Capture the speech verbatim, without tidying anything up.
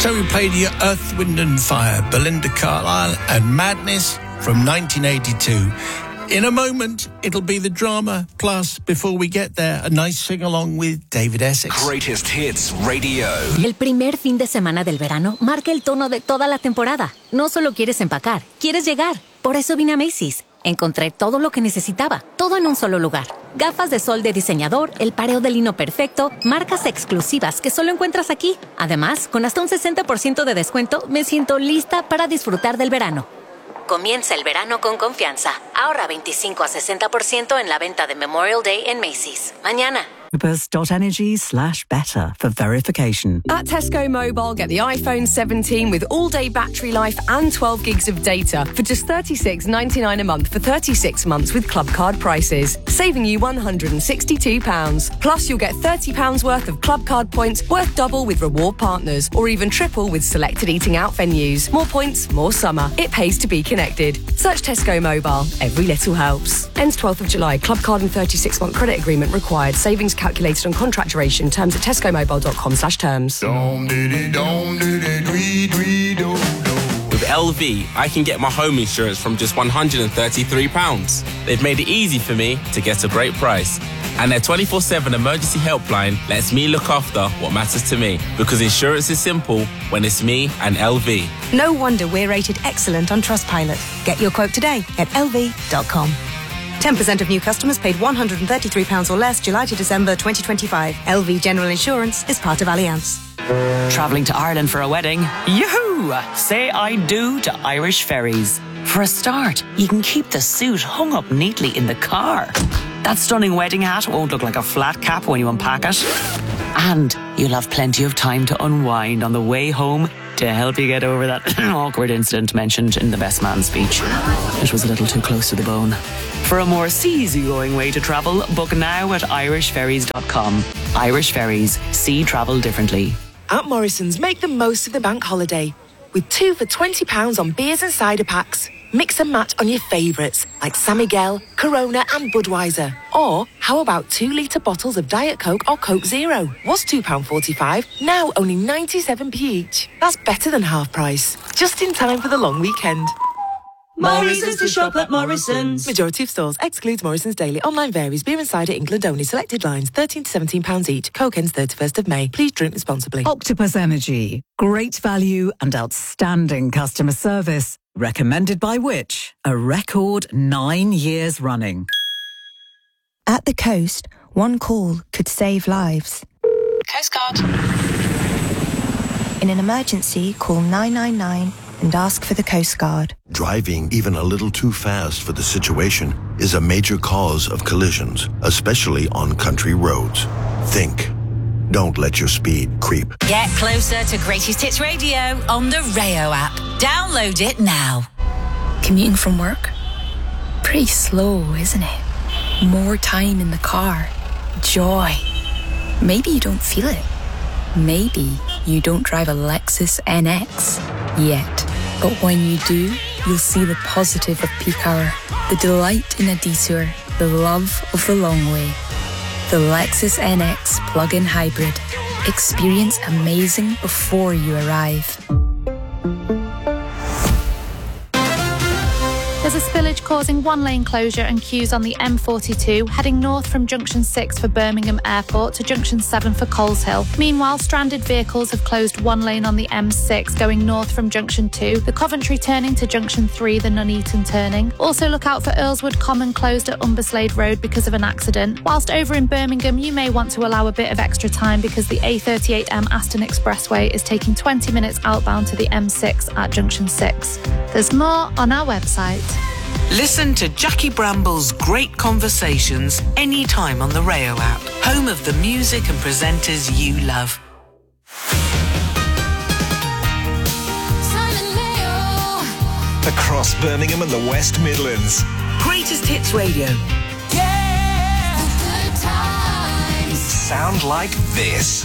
So we played you Earth, Wind and Fire, Belinda Carlisle and Madness from nineteen eighty-two. In a moment, it'll be the drama. Plus, before we get there, a nice sing-along with David Essex. Greatest Hits Radio. El primer fin de semana del verano marca el tono de toda la temporada. No solo quieres empacar, quieres llegar. Por eso vine a Macy's. Encontré todo lo que necesitaba, todo en un solo lugar. Gafas de sol de diseñador, el pareo de lino perfecto, marcas exclusivas que solo encuentras aquí. Además, con hasta un sesenta por ciento de descuento, me siento lista para disfrutar del verano. Comienza el verano con confianza. Ahorra veinticinco a sesenta por ciento en la venta de Memorial Day en Macy's. Mañana. Tempus.energy slash better for verification. At Tesco Mobile, get the iPhone seventeen with all-day battery life and twelve gigs of data for just thirty-six ninety-nine a month for thirty-six months with Club Card prices, saving you one hundred sixty-two pounds. Plus, you'll get thirty pounds worth of Club Card points worth double with reward partners, or even triple with selected eating out venues. More points, more summer. It pays to be connected. Search Tesco Mobile. Every little helps. Ends twelfth of July. Club Card and thirty-six month credit agreement required. Savings calculated on contract duration. Terms at tescomobile.com slash terms. With L V, I can get my home insurance from just one hundred thirty-three pounds. They've made it easy for me to get a great price. And their twenty-four seven emergency helpline lets me look after what matters to me. Because insurance is simple when it's me and L V. No wonder we're rated excellent on Trustpilot. Get your quote today at L V dot com. ten percent of new customers paid one hundred thirty-three pounds or less July to December twenty twenty-five. L V General Insurance is part of Allianz. Travelling to Ireland for a wedding? Yoo-hoo! Say I do to Irish Ferries. For a start, you can keep the suit hung up neatly in the car. That stunning wedding hat won't look like a flat cap when you unpack it. And you'll have plenty of time to unwind on the way home to help you get over that awkward incident mentioned in the best man speech. It was a little too close to the bone. For a more easy-going way to travel, book now at irish ferries dot com. Irish Ferries. See travel differently. At Morrison's, make the most of the bank holiday. With two for twenty pounds on beers and cider packs. Mix and match on your favourites, like San Miguel, Corona and Budweiser. Or, how about two litre bottles of Diet Coke or Coke Zero? Was two pounds forty-five, now only ninety-seven p each. That's better than half price. Just in time for the long weekend. Morrison's to shop at Morrison's. Majority of stores excludes Morrison's Daily. Online varies. Beer and cider England only. Selected lines thirteen to seventeen pounds each. Coke ends thirty-first of May. Please drink responsibly. Octopus Energy. Great value and outstanding customer service. Recommended by which? A record nine years running. At the coast, one call could save lives. Coast Guard. In an emergency, call nine nine nine and ask for the Coast Guard. Driving even a little too fast for the situation is a major cause of collisions, especially on country roads. Think. Don't let your speed creep. Get closer to Greatest Hits Radio on the Rayo app. Download it now. Commuting from work? Pretty slow, isn't it? More time in the car. Joy. Maybe you don't feel it. Maybe you don't drive a Lexus N X yet. But when you do, you'll see the positive of peak hour, the delight in a detour, the love of the long way. The Lexus N X plug-in hybrid. Experience amazing before you arrive. There's a spillage causing one-lane closure and queues on the M forty-two, heading north from Junction six for Birmingham Airport to Junction seven for Coleshill. Meanwhile, stranded vehicles have closed one lane on the M six going north from Junction two, the Coventry turning to Junction three, the Nuneaton turning. Also look out for Earlswood Common closed at Umberslade Road because of an accident. Whilst over in Birmingham, you may want to allow a bit of extra time because the A thirty-eight M Aston Expressway is taking twenty minutes outbound to the M six at Junction six. There's more on our website. Listen to Jackie Bramble's great conversations anytime on the Rayo app, home of the music and presenters you love. Across Birmingham and the West Midlands. Greatest Hits Radio. Yeah! Good times. Sound like this.